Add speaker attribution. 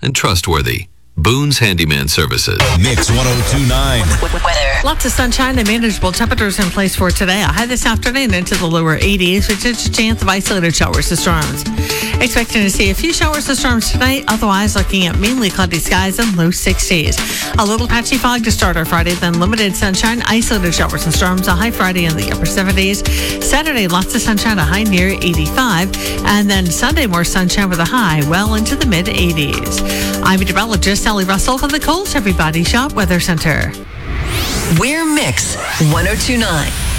Speaker 1: and trustworthy. Boone's Handyman Services.
Speaker 2: Mix 102.9.
Speaker 3: Weather. Lots of sunshine and manageable temperatures in place for today. A high this afternoon into the lower 80s, with just a chance of isolated showers and storms. Expecting to see a few showers and storms tonight, otherwise looking at mainly cloudy skies and low 60s. A little patchy fog to start our Friday, then limited sunshine, isolated showers and storms, a high Friday in the upper 70s. Saturday, lots of sunshine, a high near 85. And then Sunday, more sunshine with a high well into the mid 80s. I'm meteorologist Sally Russell from the Kohl's Everybody Shop Weather Center.
Speaker 4: We're Mix 102.9.